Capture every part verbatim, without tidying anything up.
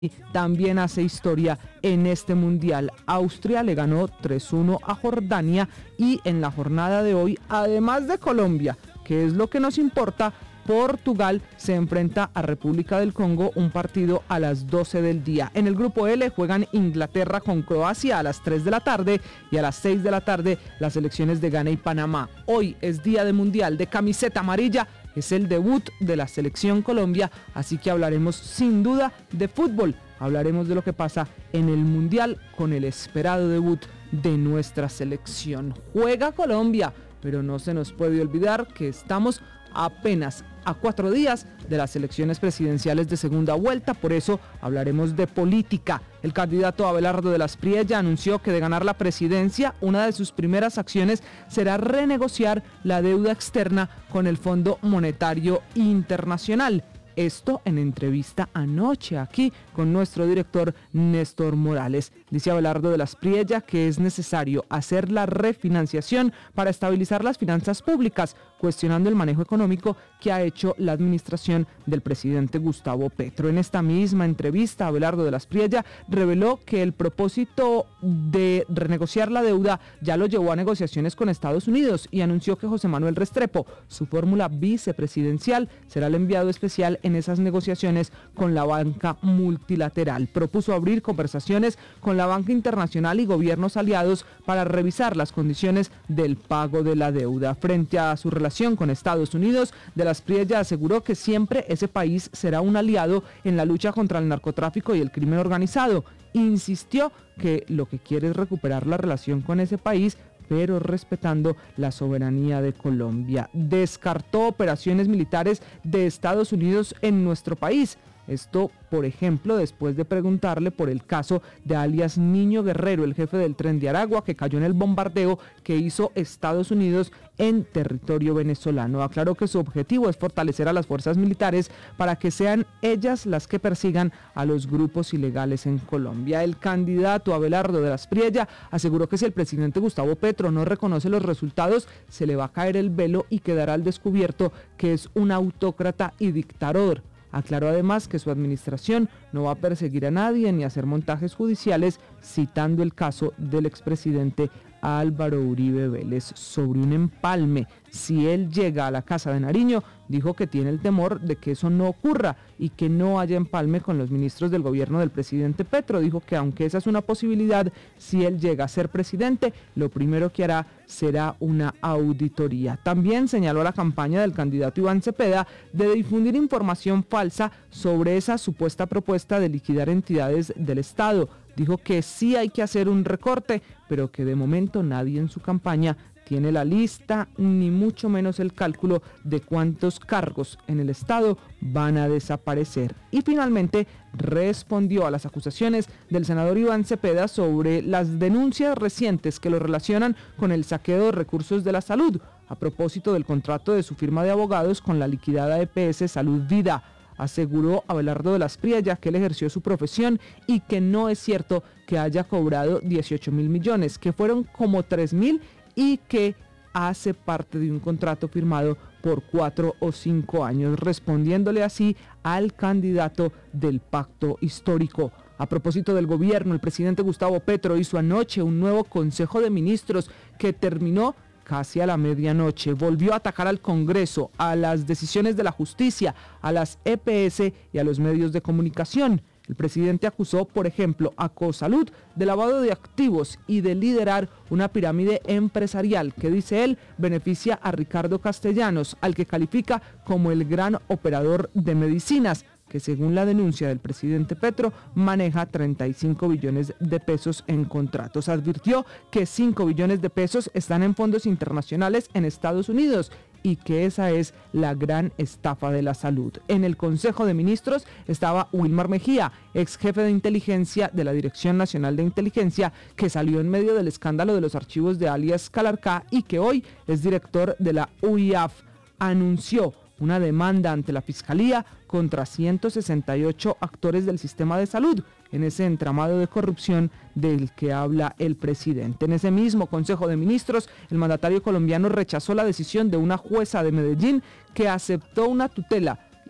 también hace historia en este mundial. Austria le ganó tres uno a Jordania y en la jornada de hoy, además de Colombia, que es lo que nos importa, Portugal se enfrenta a República del Congo, un partido a las doce del día. En el grupo L juegan Inglaterra con Croacia a las tres de la tarde y a las seis de la tarde las selecciones de Ghana y Panamá. Hoy es día de mundial de camiseta amarilla, es el debut de la selección Colombia, así que hablaremos sin duda de fútbol, hablaremos de lo que pasa en el mundial con el esperado debut de nuestra selección. Juega Colombia, pero no se nos puede olvidar que estamos apenas a cuatro días de las elecciones presidenciales de segunda vuelta, por eso hablaremos de política. El candidato Abelardo de las Priella anunció que de ganar la presidencia, una de sus primeras acciones será renegociar la deuda externa con el Fondo Monetario Internacional. Esto en entrevista anoche aquí con nuestro director Néstor Morales. Dice Abelardo de las Priella que es necesario hacer la refinanciación para estabilizar las finanzas públicas, cuestionando el manejo económico que ha hecho la administración del presidente Gustavo Petro. En esta misma entrevista, Abelardo de las Priella reveló que el propósito de renegociar la deuda ya lo llevó a negociaciones con Estados Unidos y anunció que José Manuel Restrepo, su fórmula vicepresidencial, será el enviado especial en esas negociaciones con la banca multilateral. Propuso abrir conversaciones con la banca internacional y gobiernos aliados para revisar las condiciones del pago de la deuda. Frente a su relación con Estados Unidos, de las Priella aseguró que siempre ese país será un aliado en la lucha contra el narcotráfico y el crimen organizado. Insistió que lo que quiere es recuperar la relación con ese país, pero respetando la soberanía de Colombia. Descartó operaciones militares de Estados Unidos en nuestro país. Esto, por ejemplo, después de preguntarle por el caso de alias Niño Guerrero, el jefe del Tren de Aragua, que cayó en el bombardeo que hizo Estados Unidos en territorio venezolano. Aclaró que su objetivo es fortalecer a las fuerzas militares para que sean ellas las que persigan a los grupos ilegales en Colombia. El candidato Abelardo de las Priella aseguró que si el presidente Gustavo Petro no reconoce los resultados, se le va a caer el velo y quedará al descubierto que es un autócrata y dictador. Aclaró además que su administración no va a perseguir a nadie ni hacer montajes judiciales, citando el caso del expresidente Álvaro Uribe Vélez sobre un empalme. Si él llega a la Casa de Nariño, dijo que tiene el temor de que eso no ocurra y que no haya empalme con los ministros del gobierno del presidente Petro. Dijo que aunque esa es una posibilidad, si él llega a ser presidente, lo primero que hará será una auditoría. También señaló la campaña del candidato Iván Cepeda de difundir información falsa sobre esa supuesta propuesta de liquidar entidades del Estado. Dijo que sí hay que hacer un recorte, pero que de momento nadie en su campaña tiene la lista ni mucho menos el cálculo de cuántos cargos en el Estado van a desaparecer. Y finalmente respondió a las acusaciones del senador Iván Cepeda sobre las denuncias recientes que lo relacionan con el saqueo de recursos de la salud, a propósito del contrato de su firma de abogados con la liquidada E P S Salud Vida. Aseguró Abelardo de las Priella que él ejerció su profesión y que no es cierto que haya cobrado dieciocho mil millones, que fueron como tres mil y que hace parte de un contrato firmado por cuatro o cinco años, respondiéndole así al candidato del pacto histórico. A propósito del gobierno, el presidente Gustavo Petro hizo anoche un nuevo Consejo de Ministros que terminó casi a la medianoche. Volvió a atacar al Congreso, a las decisiones de la justicia, a las E P S y a los medios de comunicación. El presidente acusó, por ejemplo, a Cosalud de lavado de activos y de liderar una pirámide empresarial que, dice él, beneficia a Ricardo Castellanos, al que califica como el gran operador de medicinas, que según la denuncia del presidente Petro maneja treinta y cinco billones de pesos en contratos. Advirtió que cinco billones de pesos están en fondos internacionales en Estados Unidos y que esa es la gran estafa de la salud. En el Consejo de Ministros estaba Wilmar Mejía, ex jefe de inteligencia de la Dirección Nacional de Inteligencia, que salió en medio del escándalo de los archivos de alias Calarcá y que hoy es director de la U I A F. Anunció una demanda ante la Fiscalía contra ciento sesenta y ocho actores del sistema de salud en ese entramado de corrupción del que habla el presidente. En ese mismo Consejo de Ministros, el mandatario colombiano rechazó la decisión de una jueza de Medellín que aceptó una tutela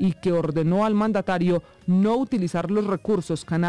y que ordenó al mandatario no utilizar los recursos canales